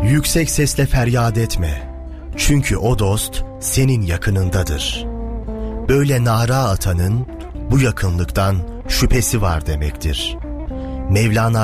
Yüksek sesle feryat etme. Çünkü o dost senin yakınındadır. Böyle nara atanın bu yakınlıktan şüphesi var demektir. Mevlana